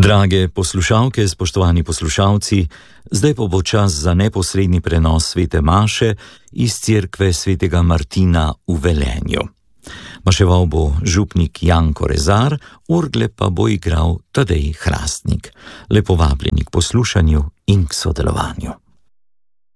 Drage poslušalke, spoštovani poslušalci, zdaj pa bo čas za neposredni prenos svete maše iz cerkve svetega Martina v Velenju. Maševal bo župnik Janko Rezar, orgle pa bo igral Tadej Hrastnik. Lepo vabljeni k poslušanju in k sodelovanju.